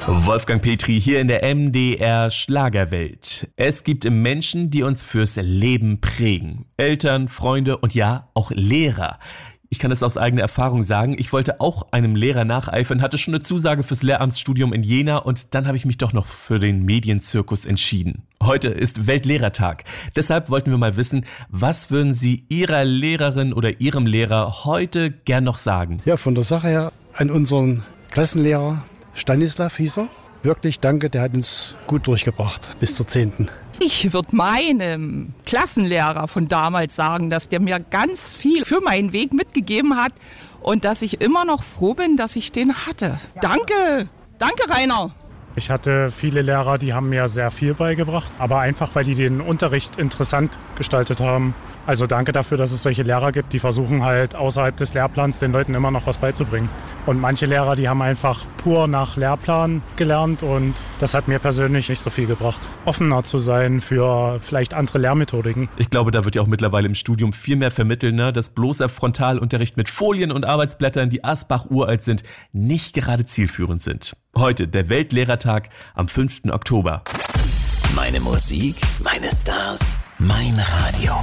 Wolfgang Petri hier in der MDR Schlagerwelt. Es gibt Menschen, die uns fürs Leben prägen. Eltern, Freunde und ja, auch Lehrer. Ich kann es aus eigener Erfahrung sagen, ich wollte auch einem Lehrer nacheifern, hatte schon eine Zusage fürs Lehramtsstudium in Jena und dann habe ich mich doch noch für den Medienzirkus entschieden. Heute ist Weltlehrertag. Deshalb wollten wir mal wissen, was würden Sie Ihrer Lehrerin oder Ihrem Lehrer heute gern noch sagen? Ja, von der Sache her an unseren Klassenlehrer Stanislav hieß er. Wirklich danke, der hat uns gut durchgebracht bis zur 10. Ich würde meinem Klassenlehrer von damals sagen, dass der mir ganz viel für meinen Weg mitgegeben hat und dass ich immer noch froh bin, dass ich den hatte. Danke! Danke, Rainer! Ich hatte viele Lehrer, die haben mir sehr viel beigebracht, aber einfach, weil die den Unterricht interessant gestaltet haben. Also danke dafür, dass es solche Lehrer gibt, die versuchen halt außerhalb des Lehrplans den Leuten immer noch was beizubringen. Und manche Lehrer, die haben einfach pur nach Lehrplan gelernt und das hat mir persönlich nicht so viel gebracht. Offener zu sein für vielleicht andere Lehrmethodiken. Ich glaube, da wird ja auch mittlerweile im Studium viel mehr vermittelt, dass bloßer Frontalunterricht mit Folien und Arbeitsblättern, die Asbach uralt sind, nicht gerade zielführend sind. Heute der Weltlehrertag am 5. Oktober. Meine Musik, meine Stars, mein Radio.